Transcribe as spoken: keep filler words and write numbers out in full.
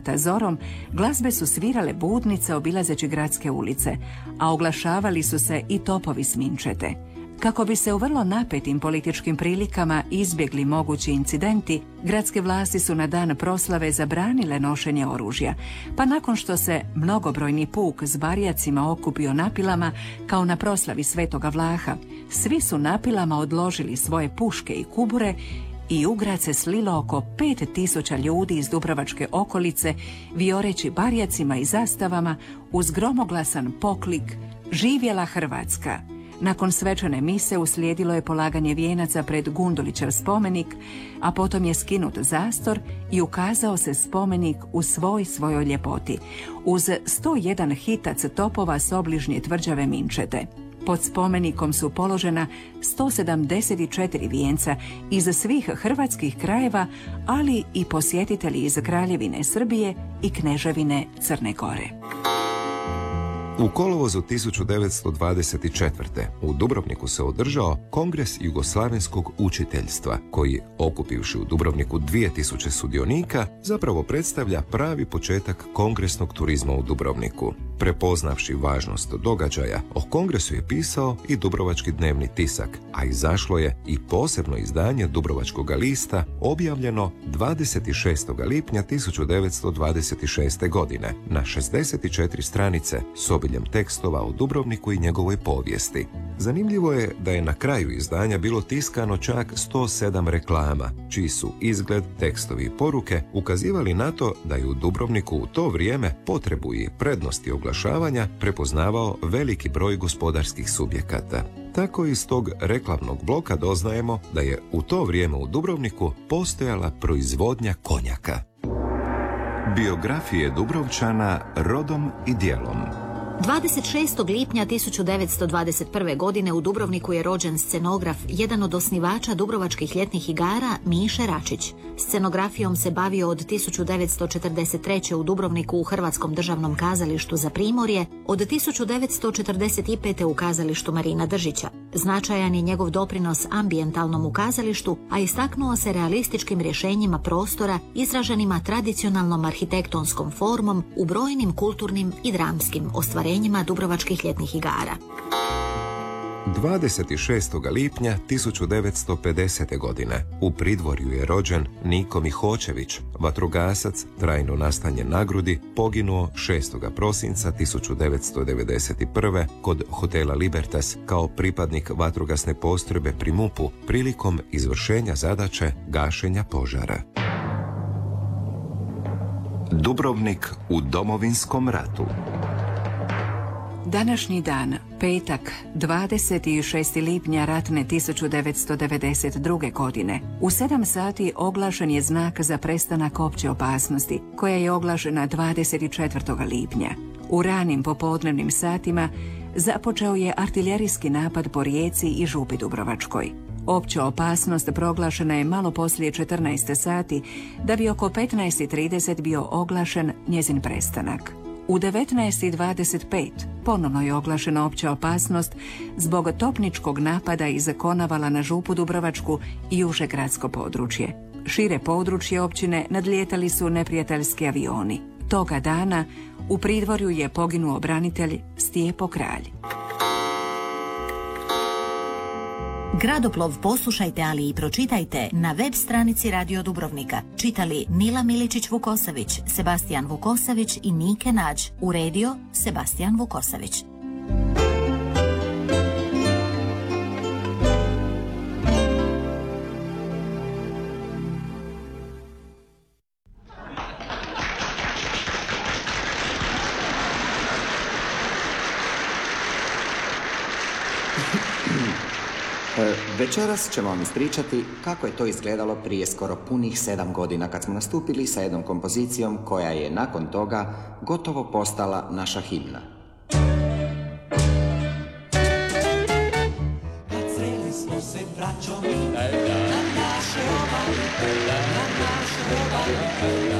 sata zorom glazbe su svirale budnice obilazeći gradske ulice, a oglašavali su se i topovi s minčete. Kako bi se u vrlo napetim političkim prilikama izbjegli mogući incidenti, gradske vlasti su na dan proslave zabranile nošenje oružja, pa nakon što se mnogobrojni puk s barijacima okupio na pilama, kao na proslavi Svetoga Vlaha, svi su na pilama odložili svoje puške i kubure i u grad se slilo oko pet tisuća ljudi iz Dubrovačke okolice, vioreći barijacima i zastavama uz gromoglasan poklik "Živjela Hrvatska!". Nakon svečane mise uslijedilo je polaganje vijenaca pred Gundulićev spomenik, a potom je skinut zastor i ukazao se spomenik u svoj svojoj ljepoti, uz sto jedan hitac topova s obližnje tvrđave minčete. Pod spomenikom su položena sto sedamdeset četiri vijenca iz svih hrvatskih krajeva, ali i posjetitelji iz Kraljevine Srbije i Kneževine Crne Gore. U kolovozu tisuću devetsto dvadeset četvrte. u Dubrovniku se održao Kongres jugoslavenskog učiteljstva, koji, okupivši u Dubrovniku dvije tisuće sudionika, zapravo predstavlja pravi početak kongresnog turizma u Dubrovniku. Prepoznavši važnost događaja, o kongresu je pisao i Dubrovački dnevni tisak, a izašlo je i posebno izdanje Dubrovačkog lista, objavljeno dvadeset šestog lipnja tisuću devetsto dvadeset šeste. godine, na šezdeset četiri stranice s obiljem tekstova o Dubrovniku i njegovoj povijesti. Zanimljivo je da je na kraju izdanja bilo tiskano čak sto sedam reklama, čiji su izgled, tekstovi i poruke ukazivali na to da je u Dubrovniku u to vrijeme potrebu i prednosti oglašavanja prepoznavao veliki broj gospodarskih subjekata. Tako iz tog reklamnog bloka doznajemo da je u to vrijeme u Dubrovniku postojala proizvodnja konjaka. Biografije Dubrovčana rodom i djelom. dvadeset šestog lipnja tisuću devetsto dvadeset prve. godine u Dubrovniku je rođen scenograf, jedan od osnivača Dubrovačkih ljetnih igara, Miše Račić. Scenografijom se bavio od tisuću devetsto četrdeset treće. u Dubrovniku u Hrvatskom državnom kazalištu za Primorje, od tisuću devetsto četrdeset pete. u kazalištu Marina Držića. Značajan je njegov doprinos ambijentalnom u kazalištu, a istaknuo se realističkim rješenjima prostora izraženima tradicionalnom arhitektonskom formom u brojnim kulturnim i dramskim ostvarenjima Dubrovačkih ljetnih igara. dvadeset šestog lipnja tisuću devetsto pedesete. godine u Pridvorju je rođen Niko Mihočević, vatrogasac, trajno nastanjen na Grudi, poginuo šestog prosinca tisuću devetsto devedeset prve. kod hotela Libertas kao pripadnik vatrogasne postrojbe pri MUP-u prilikom izvršenja zadaće gašenja požara. Dubrovnik u Domovinskom ratu. Današnji dan, petak, dvadeset šestog lipnja ratne tisuću devetsto devedeset druge. godine, u sedam sati oglašen je znak za prestanak opće opasnosti, koja je oglašena dvadeset četvrtog lipnja. U ranim popodnevnim satima započeo je artiljerijski napad po Rijeci i Župi Dubrovačkoj. Opća opasnost proglašena je malo poslije četrnaest sati, da bi oko petnaest trideset bio oglašen njezin prestanak. U devetnaest dvadeset pet ponovno je oglašena opća opasnost zbog topničkog napada iz Konavala na Župu Dubrovačku i uže gradsko područje. Šire područje općine nadlijetali su neprijateljski avioni. Toga dana u Pridvorju je poginuo branitelj Stijepo Kralj. Gradoplov poslušajte, ali i pročitajte na web stranici Radio Dubrovnika. Čitali Nila Miličić-Vukosavić, Sebastijan Vukosavić i Nike Nađ. Uredio Sebastijan Vukosavić. Večeras ćemo vam ispričati kako je to izgledalo prije skoro punih sedam godina kad smo nastupili sa jednom kompozicijom koja je nakon toga gotovo postala naša himna. Nacreli smo se braćom na naše obale, na naše obale.